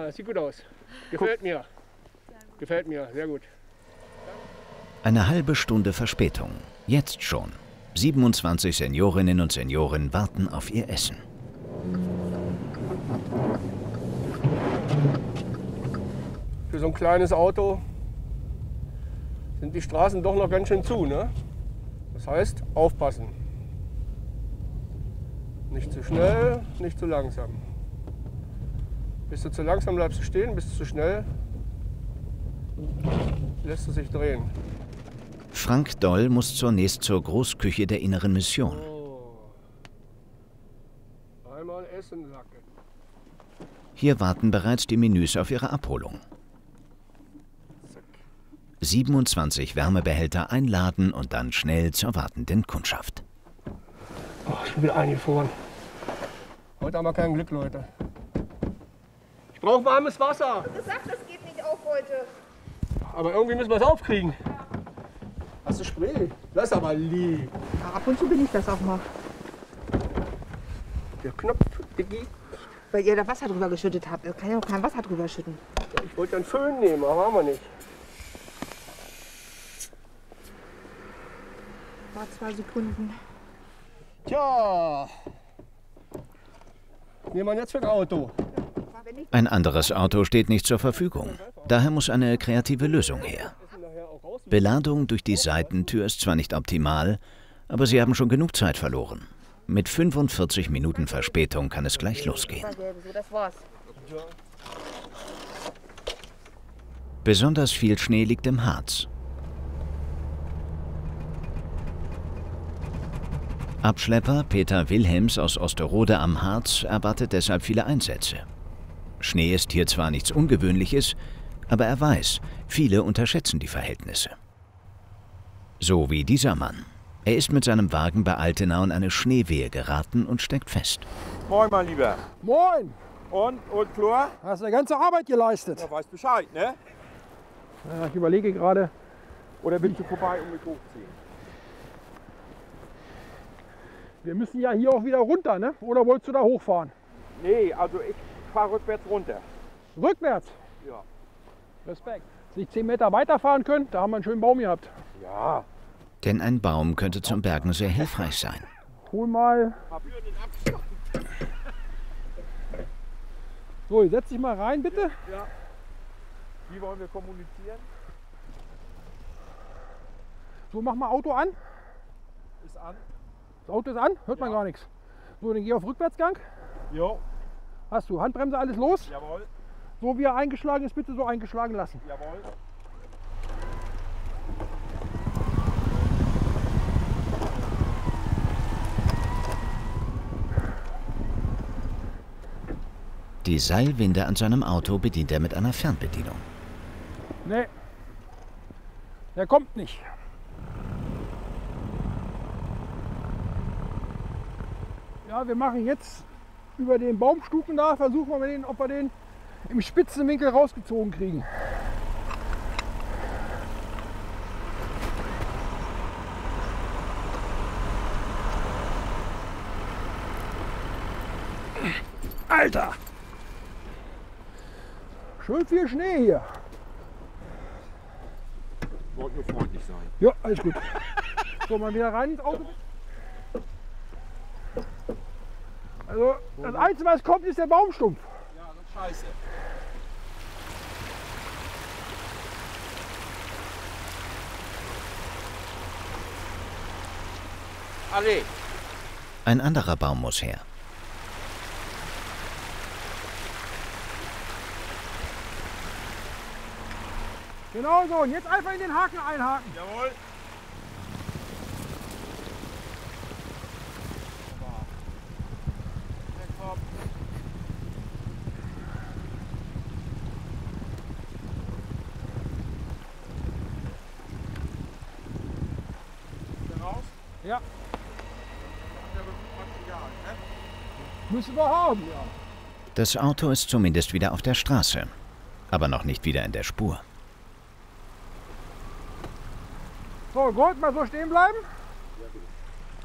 Ja, sieht gut aus. Gefällt mir. Gefällt mir, sehr gut. Eine halbe Stunde Verspätung. Jetzt schon. 27 Seniorinnen und Senioren warten auf ihr Essen. Für so ein kleines Auto sind die Straßen doch noch ganz schön zu, ne? Das heißt, aufpassen. Nicht zu schnell, nicht zu langsam. Bist du zu langsam, bleibst du stehen. Bist du zu schnell, lässt du sich drehen. Frank Doll muss zunächst zur Großküche der Inneren Mission. Oh. Einmal Essen sacken. Hier warten bereits die Menüs auf ihre Abholung. 27 Wärmebehälter einladen und dann schnell zur wartenden Kundschaft. Oh, ich bin eingefroren. Heute haben wir kein Glück, Leute. Ich brauche warmes Wasser. Du hast gesagt, das geht nicht auf heute. Aber irgendwie müssen wir es aufkriegen. Hast du Spray? Das ist aber lieb. Ja, ab und zu bin ich das auch mal. Der Knopf, Diggi. Weil ihr da Wasser drüber geschüttet habt. Ich kann ja auch kein Wasser drüber schütten. Ich wollte einen Föhn nehmen, aber haben wir nicht. War 2 Sekunden. Tja. Was nehmen wir jetzt für ein Auto? Ein anderes Auto steht nicht zur Verfügung. Daher muss eine kreative Lösung her. Beladung durch die Seitentür ist zwar nicht optimal, aber sie haben schon genug Zeit verloren. Mit 45 Minuten Verspätung kann es gleich losgehen. So, das war's. Besonders viel Schnee liegt im Harz. Abschlepper Peter Wilhelms aus Osterode am Harz erwartet deshalb viele Einsätze. Schnee ist hier zwar nichts Ungewöhnliches, aber er weiß, viele unterschätzen die Verhältnisse. So wie dieser Mann. Er ist mit seinem Wagen bei Altenau in eine Schneewehe geraten und steckt fest. Moin, mein Lieber. Moin! Und klar? Hast eine ganze Arbeit geleistet. Ja, weißt Bescheid, ne? Ja, ich überlege gerade. Oder willst du vorbei und mich hochziehen? Wir müssen ja hier auch wieder runter, ne? Oder wolltest du da hochfahren? Nee, also ich fahre rückwärts runter. Rückwärts? Ja. Respekt. Dass ich 10 Meter weiterfahren könnt, da haben wir einen schönen Baum gehabt. Ja. Denn ein Baum könnte zum Bergen sehr hilfreich sein. Hol mal. So, jetzt setz dich mal rein, bitte. Ja. Wie wollen wir kommunizieren? So, mach mal Auto an. Ist an. Das Auto ist an, hört man gar nichts. So, dann geh auf Rückwärtsgang. Jo. Hast du Handbremse, alles los? Jawohl. So wie er eingeschlagen ist, bitte so eingeschlagen lassen. Jawohl. Die Seilwinde an seinem Auto bedient er mit einer Fernbedienung. Nee, der kommt nicht. Ja, wir machen jetzt über den Baumstuken da, versuchen wir den, ob wir den im spitzen Winkel rausgezogen kriegen. Alter! Schön viel Schnee hier. Wollte nur freundlich sein. Ja, alles gut. So, mal wieder rein ins Auto. Also, das Einzige, was kommt, ist der Baumstumpf. Ja, das ist scheiße. Alle. Ein anderer Baum muss her. Genau so, und jetzt einfach in den Haken einhaken. Jawohl. Ja. Müssen wir haben, ja. Das Auto ist zumindest wieder auf der Straße, aber noch nicht wieder in der Spur. So, Gold, mal so stehen bleiben.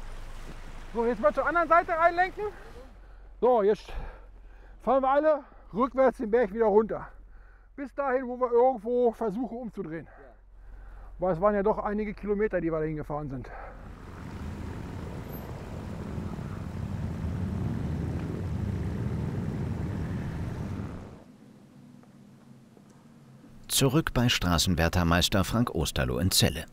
So, jetzt mal zur anderen Seite reinlenken. So, jetzt fahren wir alle rückwärts den Berg wieder runter. Bis dahin, wo wir irgendwo versuchen umzudrehen. Weil es waren ja doch einige Kilometer, die wir dahin gefahren sind. Zurück bei Straßenwärtermeister Frank Osterloh in Celle.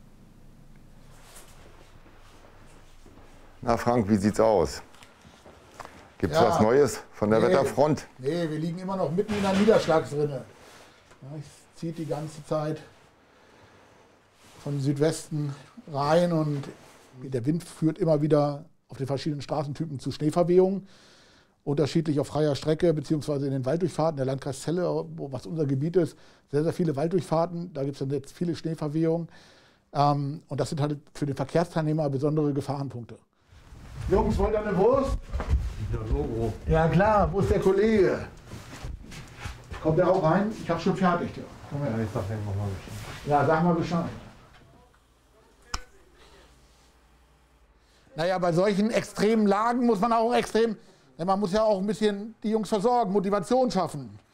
Na Frank, wie sieht's aus? Gibt's was Neues von der Wetterfront? Nee, wir liegen immer noch mitten in der Niederschlagsrinne. Ja, es zieht die ganze Zeit von Südwesten rein und der Wind führt immer wieder auf den verschiedenen Straßentypen zu Schneeverwehungen. Unterschiedlich auf freier Strecke beziehungsweise in den Walddurchfahrten. Der Landkreis Celle, was unser Gebiet ist, sehr, sehr viele Walddurchfahrten. Da gibt es dann jetzt viele Schneeverwehungen. Und das sind halt für den Verkehrsteilnehmer besondere Gefahrenpunkte. Jungs, wollt ihr eine Wurst? Ja, Logo. Ja klar, wo ist der Kollege? Kommt der auch rein? Ich hab schon fertig. Ja. Komm her. Ich sag dir mal Bescheid. Ja, sag mal Bescheid. Naja, bei solchen extremen Lagen muss man auch man muss ja auch ein bisschen die Jungs versorgen, Motivation schaffen.